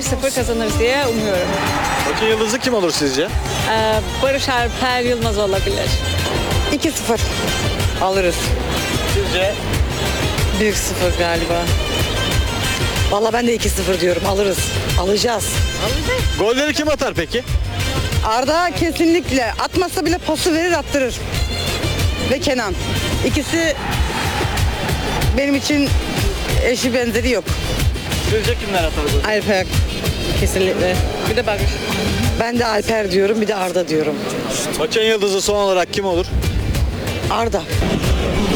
1-0 kazanırız diye umuyorum. Maçın yıldızı kim olur sizce? Barış Alper Yılmaz olabilir. 2-0 alırız. Sizce? 1-0 galiba. Valla ben de 2-0 diyorum, alırız. Alacağız. Golleri kim atar peki? Arda kesinlikle atmasa bile pası verir, attırır. Ve Kenan. İkisi benim için eşi benzeri yok. Sizce kimler atar golü? Alper kesinlikle. Bir de Barış. Ben de Alper diyorum, bir de Arda diyorum. Maçın yıldızı son olarak kim olur? Arda.